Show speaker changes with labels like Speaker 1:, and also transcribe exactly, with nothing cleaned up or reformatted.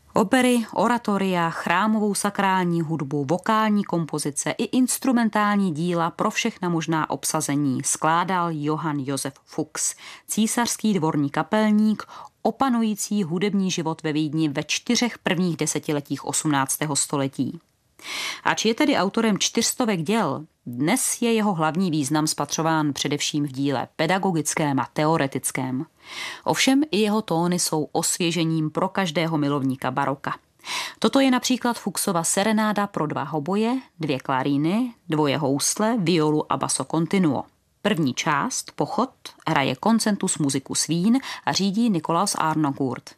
Speaker 1: Opery, oratoria, chrámovou sakrální hudbu, vokální kompozice i instrumentální díla pro všechna možná obsazení skládal Johann Josef Fuchs, císařský dvorní kapelník, opanující hudební život ve Vídni ve čtyřech prvních desetiletích osmnáctého století. Ač je tedy autorem čtyřstovek děl, dnes je jeho hlavní význam spatřován především v díle pedagogickém a teoretickém. Ovšem i jeho tóny jsou osvěžením pro každého milovníka baroka. Toto je například Fuchsova serenáda pro dva hoboje, dvě klaríny, dvoje housle, violu a basso continuo. První část, pochod, hraje Concentus musicus Wien a řídí Nikolaus Arnogurt.